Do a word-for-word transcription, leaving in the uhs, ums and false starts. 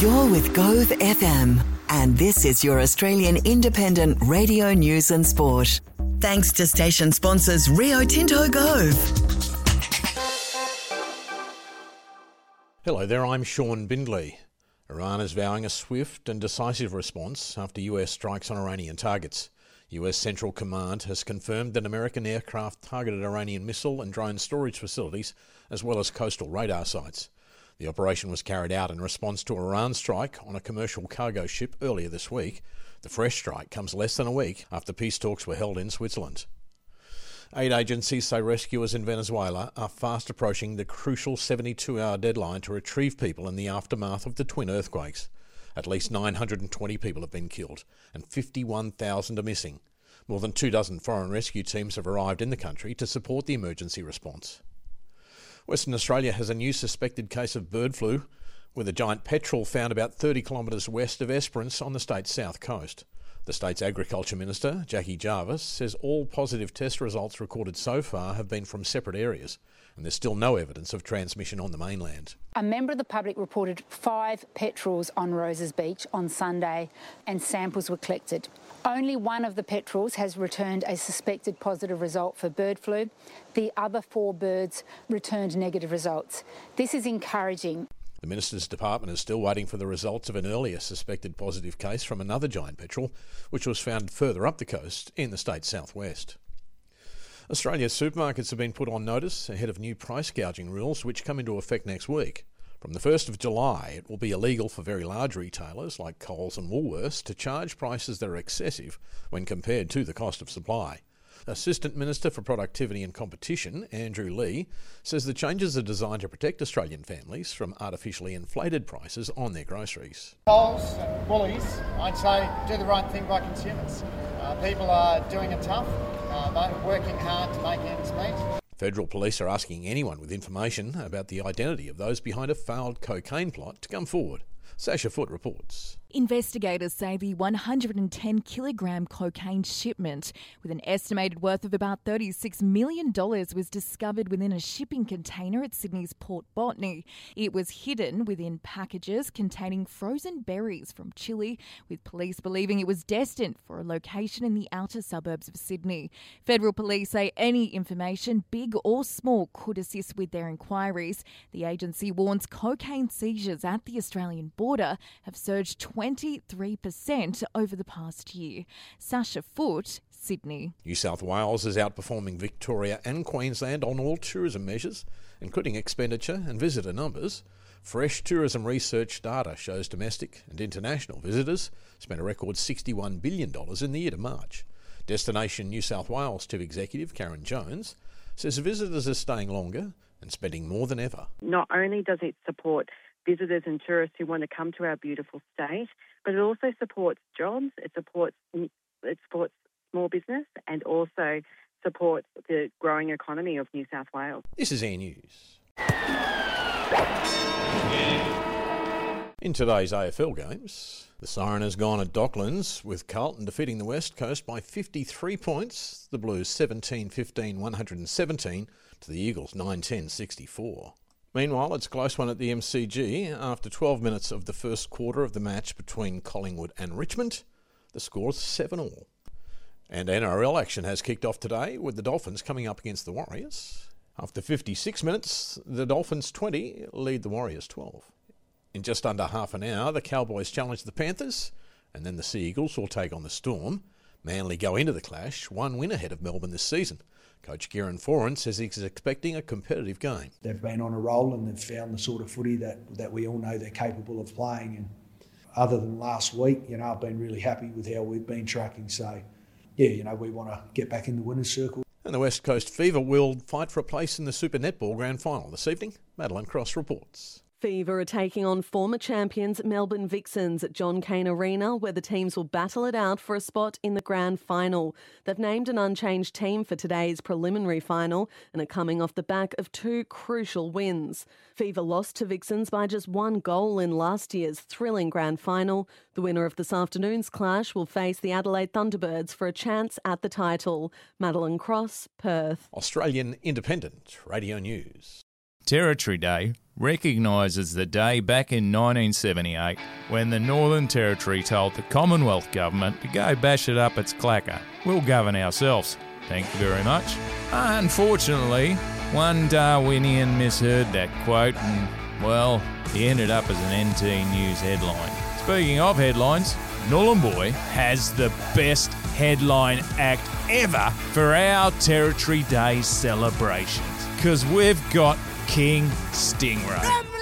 You're with Gove F M, and this is your Australian independent radio news and sport. Thanks to station sponsors Rio Tinto Gove. Hello there, I'm Sean Bindley. Iran is vowing a swift and decisive response after U S strikes on Iranian targets. U S Central Command has confirmed that American aircraft targeted Iranian missile and drone storage facilities, as well as coastal radar sites. The operation was carried out in response to Iran's strike on a commercial cargo ship earlier this week. The fresh strike comes less than a week after peace talks were held in Switzerland. Aid agencies say rescuers in Venezuela are fast approaching the crucial seventy-two hour deadline to retrieve people in the aftermath of the twin earthquakes. At least nine hundred twenty people have been killed and fifty-one thousand are missing. More than two dozen foreign rescue teams have arrived in the country to support the emergency response. Western Australia has a new suspected case of bird flu, with a giant petrel found about thirty kilometres west of Esperance on the state's south coast. The state's Agriculture Minister, Jackie Jarvis, says all positive test results recorded so far have been from separate areas, and there's still no evidence of transmission on the mainland. A member of the public reported five petrels on Roses Beach on Sunday, and samples were collected. Only one of the petrels has returned a suspected positive result for bird flu. The other four birds returned negative results. This is encouraging. The Minister's Department is still waiting for the results of an earlier suspected positive case from another giant petrel, which was found further up the coast in the state's southwest. Australia's supermarkets have been put on notice ahead of new price gouging rules which come into effect next week. From the first of July, it will be illegal for very large retailers like Coles and Woolworths to charge prices that are excessive when compared to the cost of supply. Assistant Minister for Productivity and Competition, Andrew Lee, says the changes are designed to protect Australian families from artificially inflated prices on their groceries. Coles and Woolies, I'd say, do the right thing by consumers. Uh, people are doing it tough, uh, they're working hard to make ends meet. Federal police are asking anyone with information about the identity of those behind a failed cocaine plot to come forward. Sasha Foote reports. Investigators say the one hundred ten kilogram cocaine shipment with an estimated worth of about thirty-six million dollars was discovered within a shipping container at Sydney's Port Botany. It was hidden within packages containing frozen berries from Chile, with police believing it was destined for a location in the outer suburbs of Sydney. Federal police say any information, big or small, could assist with their inquiries. The agency warns cocaine seizures at the Australian border have surged twenty-three percent over the past year. Sasha Foote, Sydney. New South Wales is outperforming Victoria and Queensland on all tourism measures, including expenditure and visitor numbers. Fresh tourism research data shows domestic and international visitors spent a record sixty-one billion dollars in the year to March. Destination New South Wales Chief Executive Karen Jones says visitors are staying longer and spending more than ever. Not only does it support visitors and tourists who want to come to our beautiful state, but it also supports jobs, it supports it supports small business, and also supports the growing economy of New South Wales. This is Air News. In today's A F L games, the siren has gone at Docklands, with Carlton defeating the West Coast by fifty-three points, the Blues seventeen fifteen one hundred seventeen to the Eagles nine ten sixty-four. Meanwhile, it's a close one at the M C G. After twelve minutes of the first quarter of the match between Collingwood and Richmond, the score's seven all. And N R L action has kicked off today, with the Dolphins coming up against the Warriors. After fifty-six minutes, the Dolphins twenty lead the Warriors twelve. In just under half an hour, the Cowboys challenge the Panthers, and then the Sea Eagles will take on the Storm. Manly go into the clash, one win ahead of Melbourne this season. Coach Kieran Foran says he's expecting a competitive game. They've been on a roll and they've found the sort of footy that, that we all know they're capable of playing. And other than last week, you know, I've been really happy with how we've been tracking. So, yeah, you know, we want to get back in the winner's circle. And the West Coast Fever will fight for a place in the Super Netball Grand Final this evening. Madeline Cross reports. Fever are taking on former champions Melbourne Vixens at John Cain Arena, where the teams will battle it out for a spot in the grand final. They've named an unchanged team for today's preliminary final and are coming off the back of two crucial wins. Fever lost to Vixens by just one goal in last year's thrilling grand final. The winner of this afternoon's clash will face the Adelaide Thunderbirds for a chance at the title. Madeline Cross, Perth. Australian Independent Radio News. Territory Day recognises the day back in nineteen seventy-eight when the Northern Territory told the Commonwealth Government to go bash it up its clacker. We'll govern ourselves. Thank you very much. Unfortunately, one Darwinian misheard that quote and, well, he ended up as an N T News headline. Speaking of headlines, Nhulunbuy has the best headline act ever for our Territory Day celebrations, because we've got King Stingray.